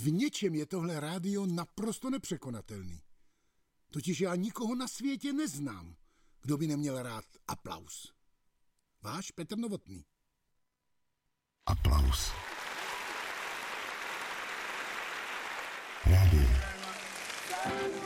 v něčem je tohle rádio naprosto nepřekonatelný. Totiž já nikoho na světě neznám, kdo by neměl rád aplaus. Váš Petr Novotný. Aplaus. Rádio.